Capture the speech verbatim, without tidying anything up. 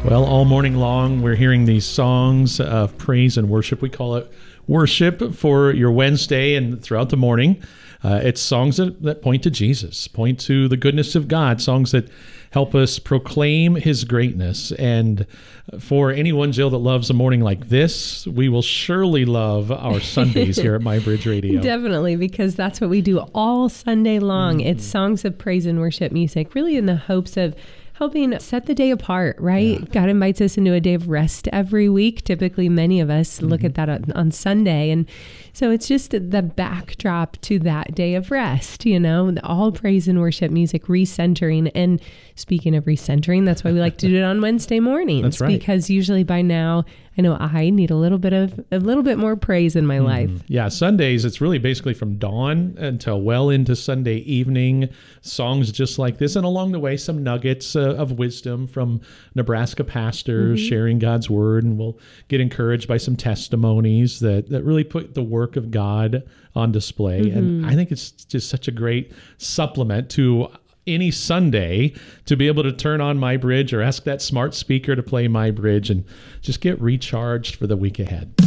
Well, all morning long, we're hearing these songs of praise and worship. We call it worship for your Wednesday and throughout the morning. Uh, it's songs that, that point to Jesus, point to the goodness of God, songs that help us proclaim his greatness. And for anyone, Jill, that loves a morning like this, we will surely love our Sundays here at My Bridge Radio. Definitely, because that's what we do all Sunday long. Mm-hmm. It's songs of praise and worship music, really in the hopes of helping set the day apart, right? Yeah. God invites us into a day of rest every week. Typically, many of us mm-hmm. look at that on, on Sunday. And so it's just the backdrop to that day of rest, you know, all praise and worship music, recentering. And speaking of recentering, that's why we like to do it on Wednesday mornings. That's right. Because usually by now, I know I need a little bit of a little bit more praise in my mm. life. Yeah, Sundays, it's really basically from dawn until well into Sunday evening, songs just like this. And along the way, some nuggets uh, of wisdom from Nebraska pastors mm-hmm. sharing God's word. And we'll get encouraged by some testimonies that, that really put the work of God on display. Mm-hmm. And I think it's just such a great supplement to any Sunday to be able to turn on My Bridge or ask that smart speaker to play My Bridge and just get recharged for the week ahead.